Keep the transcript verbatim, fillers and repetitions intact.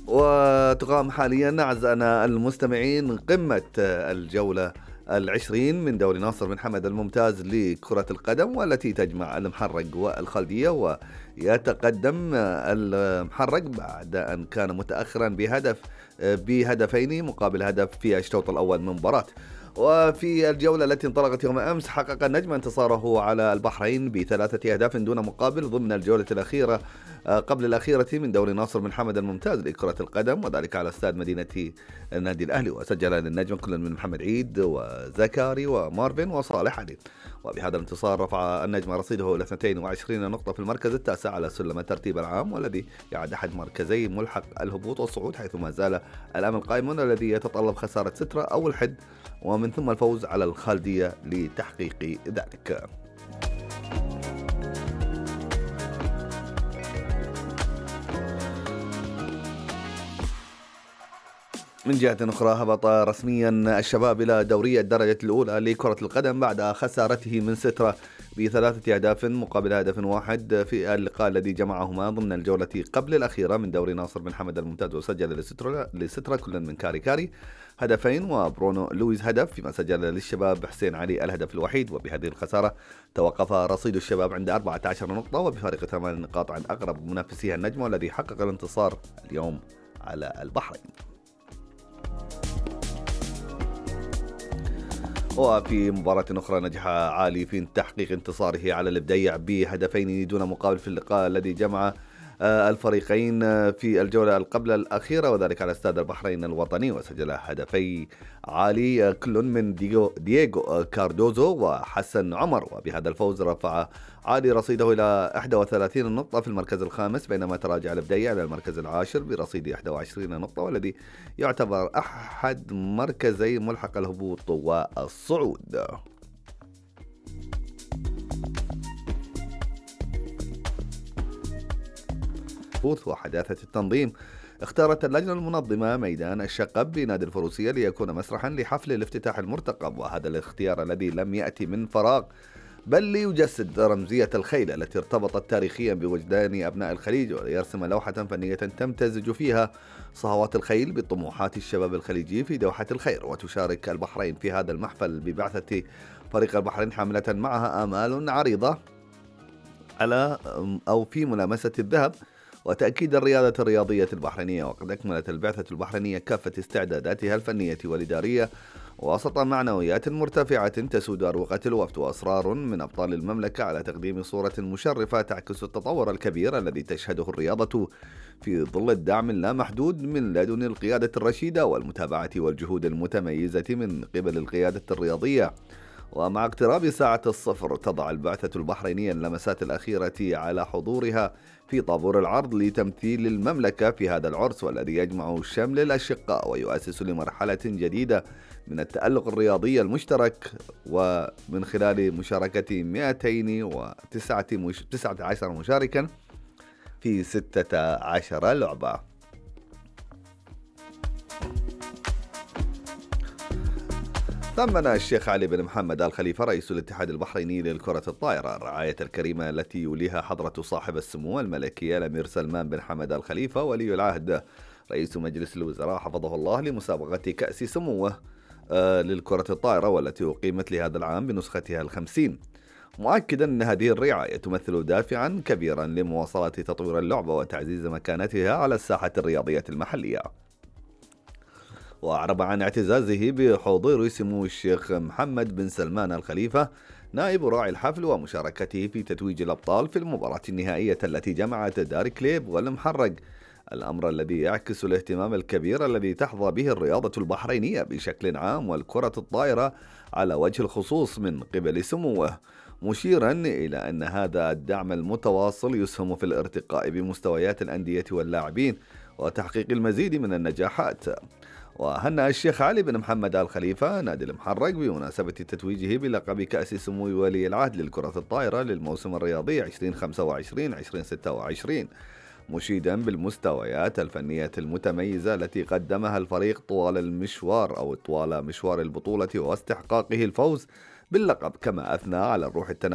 وتقام حاليا أعزائنا المستمعين قمة الجولة العشرين من دوري ناصر بن حمد الممتاز لكرة القدم، والتي تجمع المحرق والخلدية. ويتقدم المحرق بعد أن كان متأخرا بهدف بهدفين مقابل هدف في الشوط الأول من المباراة. وفي الجولة التي انطلقت يوم أمس حقق النجم انتصاره على البحرين بثلاثة أهداف دون مقابل ضمن الجولة الأخيرة قبل الأخيرة من دوري ناصر بن حمد الممتاز لكرة القدم، وذلك على استاد مدينة النادي الأهلي. وسجل للنجم كل من محمد عيد وزكاري ومارفن وصالح علي. وبهذا الانتصار رفع النجم رصيده إلى اثنتين وعشرين نقطة في المركز التاسع على سلم الترتيب العام، والذي يعد أحد مركزي ملحق الهبوط والصعود، حيث ما زال الأمل قائم الذي يتطلب خسارة سترة أو الحد ومن ثم الفوز على الخالدية لتحقيق ذلك. من جهة أخرى، هبط رسميا الشباب إلى دوري الدرجة الأولى لكرة القدم بعد خسارته من سترة بثلاثة أهداف مقابل هدف واحد في اللقاء الذي جمعهما ضمن الجولة قبل الأخيرة من دوري ناصر بن حمد الممتاز. وسجل لسترة, لسترة كل من كاري كاري هدفين وبرونو لويز هدف، فيما سجل للشباب حسين علي الهدف الوحيد. وبهذه الخسارة توقف رصيد الشباب عند أربعة عشر نقطة وبفارق ثمان نقاط عن أقرب منافسيها النجم، والذي حقق الانتصار اليوم على البحرين. وفي مباراة أخرى نجح عالي في تحقيق انتصاره على البديع بهدفين دون مقابل في اللقاء الذي جمع الفريقين في الجولة قبل الأخيرة، وذلك على استاد البحرين الوطني. وسجل هدفي عالي كل من دييغو, دييغو كاردوزو وحسن عمر. وبهذا الفوز رفع عالي رصيده إلى إحدى وثلاثين نقطة في المركز الخامس، بينما تراجع البديع إلى المركز العاشر برصيد إحدى وعشرين نقطة، والذي يعتبر أحد مركزي ملحق الهبوط والصعود. وحداثة التنظيم، اختارت اللجنة المنظمة ميدان الشقب بنادي الفروسية ليكون مسرحا لحفل الافتتاح المرتقب، وهذا الاختيار الذي لم يأتي من فراغ، بل ليجسد رمزية الخيل التي ارتبطت تاريخيا بوجدان أبناء الخليج، وليرسم لوحة فنية تمتزج فيها صهوات الخيل بطموحات الشباب الخليجي في دوحة الخير. وتشارك البحرين في هذا المحفل ببعثة فريق البحرين حاملة معها آمال عريضة على أو في ملامسة الذهب وتأكيد الرياضة الرياضية البحرينية. وقد أكملت البعثة البحرينية كافة استعداداتها الفنية والإدارية وسط معنويات مرتفعة تسود أروقة الوفد، وأصرار من أبطال المملكة على تقديم صورة مشرفة تعكس التطور الكبير الذي تشهده الرياضة في ظل الدعم اللامحدود من لدن القيادة الرشيدة والمتابعة والجهود المتميزة من قبل القيادة الرياضية. ومع اقتراب ساعة الصفر تضع البعثة البحرينية اللمسات الأخيرة على حضورها في طابور العرض لتمثيل المملكة في هذا العرس، والذي يجمع شمل الأشقاء ويؤسس لمرحلة جديدة من التألق الرياضي المشترك، ومن خلال مشاركة مئتين وتسعة عشر مشاركا في ستة عشر لعبة. ثمن الشيخ علي بن محمد آل خليفة رئيس الاتحاد البحريني للكرة الطائرة الرعاية الكريمة التي يوليها حضرة صاحب السمو الملكي الأمير سلمان بن حمد آل خليفة ولي العهد رئيس مجلس الوزراء حفظه الله لمسابقة كأس سموه للكرة الطائرة، والتي أقيمت لهذا العام بنسختها الخمسين، مؤكدا أن هذه الرعاية تمثل دافعا كبيرا لمواصلة تطوير اللعبة وتعزيز مكانتها على الساحة الرياضية المحلية. وأعرب عن اعتزازه بحضور سمو الشيخ محمد بن سلمان الخليفة نائب راعي الحفل ومشاركته في تتويج الأبطال في المباراة النهائية التي جمعت دار كليب والمحرق، الأمر الذي يعكس الاهتمام الكبير الذي تحظى به الرياضة البحرينية بشكل عام والكرة الطائرة على وجه الخصوص من قبل سموه، مشيرا إلى أن هذا الدعم المتواصل يسهم في الارتقاء بمستويات الأندية واللاعبين وتحقيق المزيد من النجاحات. وهنأ الشيخ علي بن محمد آل خليفة نادي المحرق بمناسبة تتويجه بلقب كأس سمو ولي العهد للكرة الطائرة للموسم الرياضي ألفين وخمسة وعشرين ألفين وستة وعشرين، مشيدا بالمستويات الفنية المتميزة التي قدمها الفريق طوال المشوار أو طوال مشوار البطولة واستحقاقه الفوز باللقب، كما أثنى على الروح التنافسية